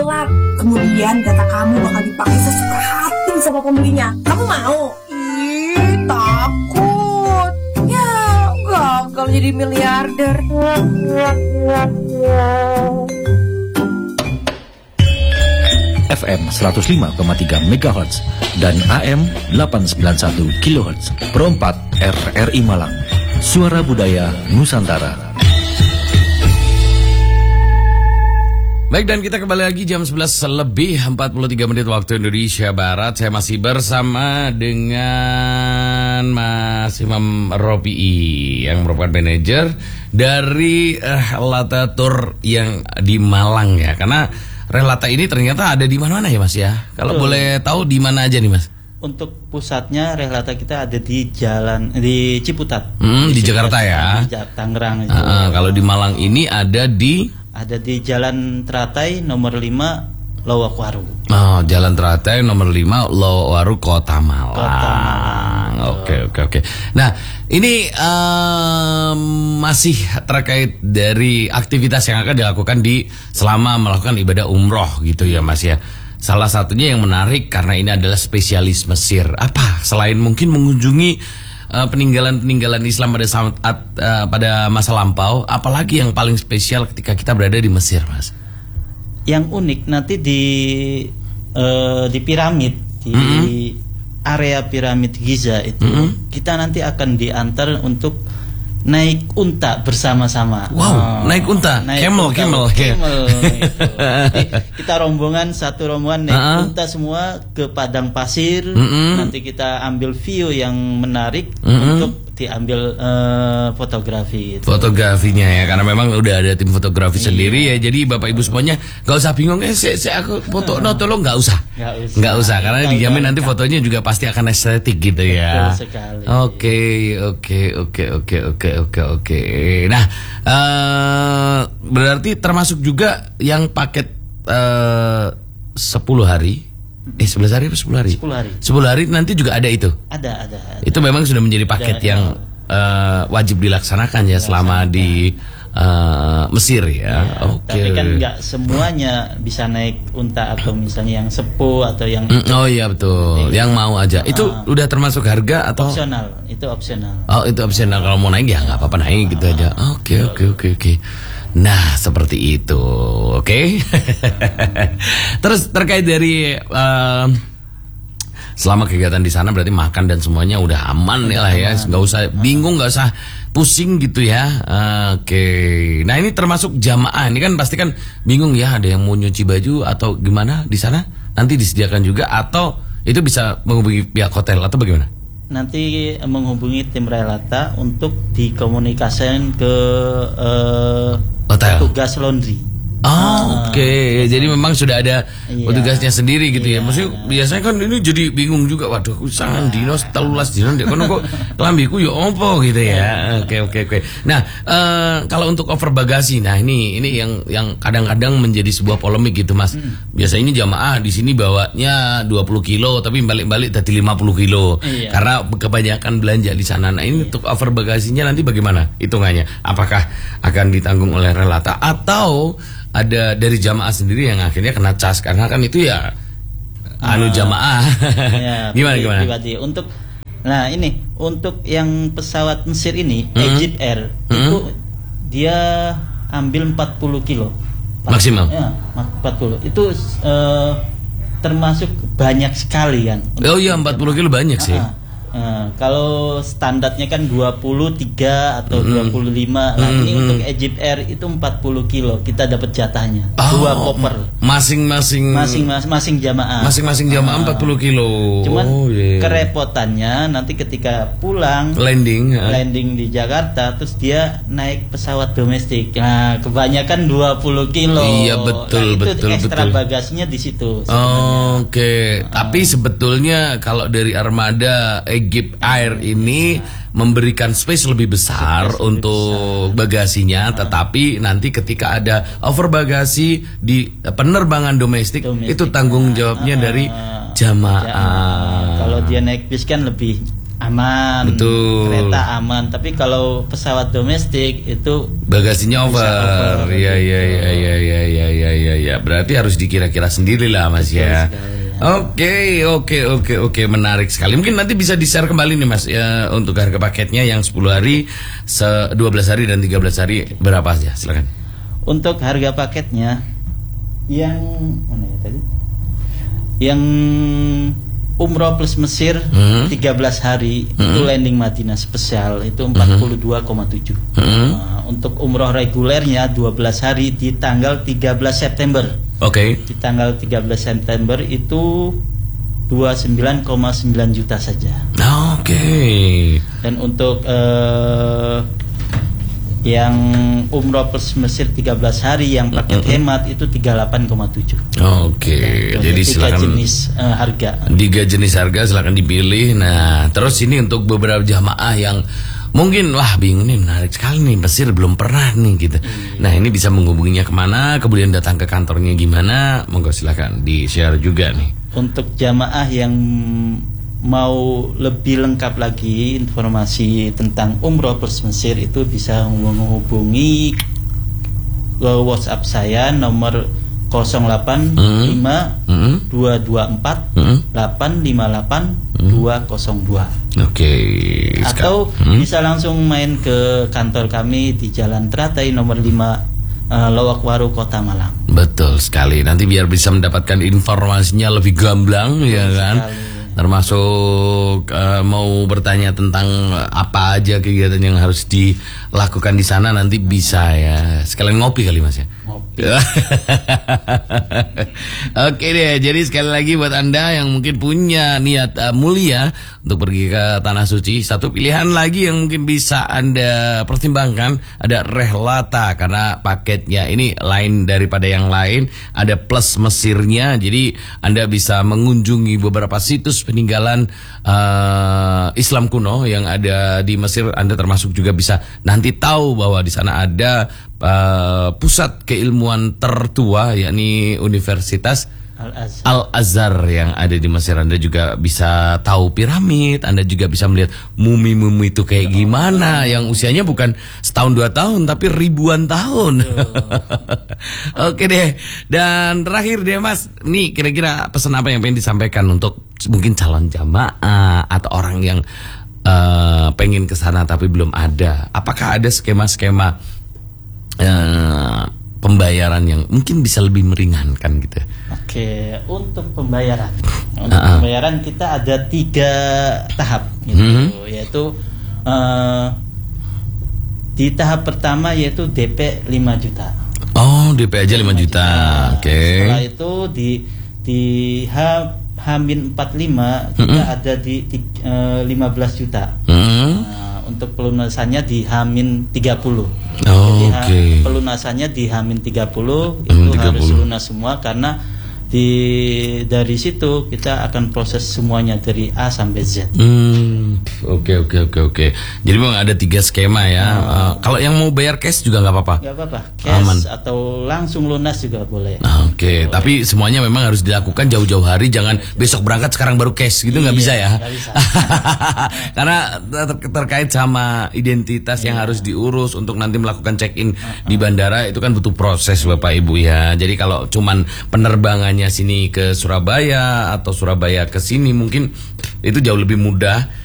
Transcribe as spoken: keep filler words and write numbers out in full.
Kemudian data kamu bakal dipakai sesuka hati sama pembelinya. Kamu mau? Ih, takut. Ya, gagal jadi miliarder. F M seratus lima koma tiga megahertz dan A M delapan sembilan satu kilohertz. Perempat R R I Malang. Suara Budaya Nusantara. Baik, dan kita kembali lagi jam sebelas lebih empat puluh tiga menit waktu Indonesia Barat. Saya masih bersama dengan Mas Imam Ropi'i yang merupakan manajer dari uh, Relata Tour yang di Malang ya. Karena Relata ini ternyata ada di mana-mana ya Mas ya. Kalau Betul. boleh tahu di mana aja nih Mas? Untuk pusatnya Relata kita ada di jalan di Ciputat. Hmm, di, di Jakarta ya. Di Tangerang. Uh, kalau di Malang ini ada di Ada di Jalan Teratai nomor lima Lowokwaru. Oh, Jalan Teratai nomor lima Lowokwaru Kota Malang. Kota Malang. Oke, oke, oke. Nah, ini um, masih terkait dari aktivitas yang akan dilakukan di selama melakukan ibadah umroh gitu ya Mas ya. Salah satunya yang menarik karena ini adalah spesialis Mesir. Apa? Selain mungkin mengunjungi peninggalan-peninggalan Islam pada saat uh, pada masa lampau, apalagi yang paling spesial ketika kita berada di Mesir, Mas? Yang unik nanti di uh, di piramid di mm-hmm. area piramid Giza itu mm-hmm. kita nanti akan diantar untuk naik unta bersama-sama. Wow, oh, naik unta, naik camel, unta, camel, camel. Gitu. Jadi, kita rombongan satu rombongan naik uh-huh. unta semua ke padang pasir. Uh-huh. Nanti kita ambil view yang menarik uh-huh. untuk diambil uh, fotografi. Itu. Fotografinya ya, karena memang udah ada tim fotografi iya. sendiri ya. Jadi bapak ibu semuanya nggak usah bingung. Eh, saya, saya aku foto, no tolong nggak usah, nggak usah, nggak usah, karena gak dijamin nanti fotonya juga pasti akan estetik gitu ya. Betul sekali. Oke, oke, oke, oke, oke. Oke oke. Nah, uh, berarti termasuk juga yang paket uh, sepuluh hari. Eh sebelas hari atau sepuluh hari? sepuluh hari. sepuluh hari nanti juga ada itu. Ada, ada. ada. Itu memang sudah menjadi paket ada, yang uh, wajib dilaksanakan ya selama di uh, Mesir ya. ya Oke. Tapi kan nggak semuanya bisa naik unta atau misalnya yang sepuh atau yang mm, Oh iya betul. Yang mau aja. Itu uh, udah termasuk harga atau opsional? Itu opsional. Oh itu opsional, kalau mau naik ya nggak apa-apa naik gitu aja. Oke oke oke oke. Nah seperti itu, oke. Okay? Terus terkait dari uh, selama kegiatan di sana berarti makan dan semuanya udah aman ya lah ya, nggak usah bingung, nggak usah pusing gitu ya. Oke. Okay. Nah ini termasuk jamaah, ini kan pasti kan bingung ya, ada yang mau nyuci baju atau gimana di sana? Nanti disediakan juga atau itu bisa menghubungi pihak hotel atau bagaimana? Nanti menghubungi tim Relata untuk dikomunikasikan ke uh, petugas laundry. Oh, oke. Okay. Jadi memang sudah ada iya, petugasnya sendiri gitu iya, ya. Maksudnya biasanya kan ini jadi bingung juga. Waduh, sangat iya. dinos telulas dino dek kono kok kelambiku ya opo gitu ya. Oke, oke, oke. Nah, uh, kalau untuk over bagasi, nah ini ini yang yang kadang-kadang menjadi sebuah polemik gitu, Mas. Hmm. Biasanya jamaah di sini bawanya dua puluh kilo tapi balik-balik tadi lima puluh kilo. Iya. Karena kebanyakan belanja di sana. Nah, ini iya. untuk over bagasinya nanti bagaimana hitungannya? Apakah akan ditanggung oleh Relata atau ada dari jamaah sendiri yang akhirnya kena cas karena kan itu ya nah, anu jamaah ya, gimana gimana pribadi. Untuk nah ini untuk yang pesawat Mesir ini mm-hmm. Egypt Air mm-hmm. itu dia ambil empat puluh kilo maksimal ya, empat puluh itu uh, termasuk banyak sekali kan. Oh iya empat puluh kilo banyak sih. uh-huh. Nah, kalau standarnya kan dua puluh tiga atau mm-hmm. dua puluh lima. Nah, mm-hmm. ini untuk Egypt Air itu empat puluh kilo. Kita dapat jatahnya. Oh, dua koper. Masing-masing masing-masing jamaah. Masing-masing jamaah empat puluh kilo. Cuman oh, yeah. kerepotannya nanti ketika pulang landing ya. landing di Jakarta terus dia naik pesawat domestik. Nah, kebanyakan dua puluh kilo. Iya, betul, nah, itu betul, ekstra betul. bagasinya di situ. Oh, oke. Okay. Uh. Tapi sebetulnya kalau dari armada Egypt Air ini memberikan space lebih besar space untuk lebih besar. bagasinya, nah. tetapi nanti ketika ada over bagasi di penerbangan domestik, domestik itu tanggung jawabnya nah, dari jamaah. jamaah. Kalau dia naik bis kan lebih aman, Betul. kereta aman. Tapi kalau pesawat domestik itu bagasinya bisa over. over, Iya gitu. iya iya iya iya iya iya iya ya. Berarti harus dikira-kira sendiri lah Mas Betul ya. sekali, ya. Oke oke oke oke menarik sekali. Mungkin nanti bisa di-share kembali nih Mas ya, untuk harga paketnya yang sepuluh hari, se- dua belas hari dan tiga belas hari berapa aja? Silakan. Untuk harga paketnya yang mana ya tadi? Yang umroh plus Mesir Hmm. tiga belas hari Hmm. itu landing Madinah spesial itu empat puluh dua koma tujuh. Hmm. Nah, untuk umroh regulernya dua belas hari di tanggal tiga belas September. Oke. Di tanggal tiga belas September itu dua puluh sembilan koma sembilan juta saja. Oke. Dan untuk eh, yang umroh plus Mesir tiga belas hari yang paket Mm-mm. hemat itu tiga puluh delapan koma tujuh. Oke. Untuk Jadi tiga silakan jenis eh, harga. tiga jenis harga silakan dipilih. Nah, terus ini untuk beberapa jamaah yang mungkin wah bingung nih, menarik sekali nih, Mesir belum pernah nih gitu. Nah, ini bisa menghubunginya kemana, kemudian datang ke kantornya gimana? Monggo silakan di-share juga nih. Untuk jamaah yang mau lebih lengkap lagi informasi tentang umroh plus Mesir itu bisa menghubungi ke WhatsApp saya nomor nol delapan lima dua dua empat delapan lima delapan dua nol dua. Oke. Atau Hmm? bisa langsung main ke kantor kami di Jalan Teratai nomor lima uh, Lowakwaru Kota Malang. Betul sekali. Nanti biar bisa mendapatkan informasinya lebih gamblang ya kan. sekali. Termasuk uh, mau bertanya tentang uh, apa aja kegiatan yang harus dilakukan di sana nanti bisa ya. Sekalian ngopi kali Mas ya. Ngopi. Oke deh, jadi sekali lagi buat Anda yang mungkin punya niat uh, mulia untuk pergi ke Tanah Suci, satu pilihan lagi yang mungkin bisa Anda pertimbangkan ada Rehlata, karena paketnya ini lain daripada yang lain, ada plus Mesirnya, jadi Anda bisa mengunjungi beberapa situs peninggalan uh, Islam kuno yang ada di Mesir. Anda termasuk juga bisa nanti tahu bahwa di sana ada uh, pusat keilmuan tertua, yakni Universitas Al-Azhar. Al-Azhar yang ada di Mesir. Anda juga bisa tahu piramid, Anda juga bisa melihat mumi-mumi itu kayak gimana, yang usianya bukan setahun dua tahun tapi ribuan tahun. Oke deh. Dan terakhir deh Mas, nih kira-kira pesan apa yang pengen disampaikan untuk mungkin calon jamaah atau orang yang uh, pengen ke sana tapi belum ada? Apakah ada skema-skema uh, pembayaran yang mungkin bisa lebih meringankan gitu? Oke, untuk pembayaran, untuk Uh-uh. pembayaran kita ada tiga tahap, gitu, Mhm. yaitu eh, di tahap pertama yaitu D P lima juta. Oh, D P aja lima juta. Oke. Setelah itu di di H Hamin empat puluh lima kita Mhm. ada di, di eh, lima belas juta. Hmm. Nah, untuk pelunasannya di Hamin tiga puluh. Oh, Jadi ha- oke. pelunasannya di Hamin tiga puluh Hamin itu harus tiga puluh. lunas semua, karena di dari situ kita akan proses semuanya dari A sampai Z. Hmm, oke oke oke oke. Jadi memang ada tiga skema ya. Uh, kalau yang mau bayar cash juga nggak apa-apa. Gak apa-apa, cash Aman. atau langsung lunas juga boleh. Nah, oke, tapi semuanya memang harus dilakukan jauh-jauh hari. Jangan besok berangkat sekarang baru cash gitu, nggak Iya, bisa ya. nggak bisa. Karena ter- terkait sama identitas yang harus diurus untuk nanti melakukan check-in di bandara itu kan butuh proses Bapak Ibu ya. Jadi kalau cuman penerbangannya sini ke Surabaya atau Surabaya ke sini mungkin itu jauh lebih mudah.